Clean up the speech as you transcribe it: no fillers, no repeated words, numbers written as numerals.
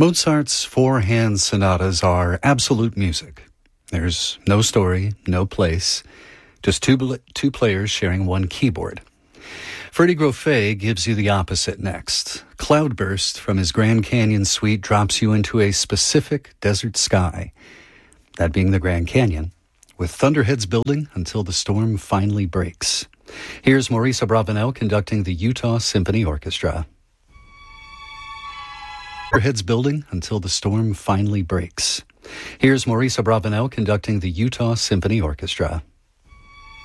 Mozart's four-hand sonatas are absolute music. There's no story, no place, just two players sharing one keyboard. Freddie Grofé gives you the opposite next. Cloudburst from his Grand Canyon suite drops you into a specific desert sky, that being the Grand Canyon, with thunderheads building until the storm finally breaks. Here's Maurice Abravanel conducting the Utah Symphony Orchestra. Thunderheads building until the storm finally breaks. Here's Maurice Abravanel conducting the Utah Symphony Orchestra.